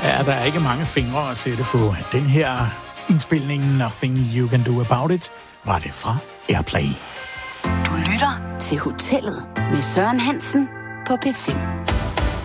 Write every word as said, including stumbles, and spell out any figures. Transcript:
Ja, der er ikke mange fingre at sætte på den her indspilning. Nothing You Can Do About It var det fra Airplay. Du lytter til Hotellet med Søren Hansen på P fem.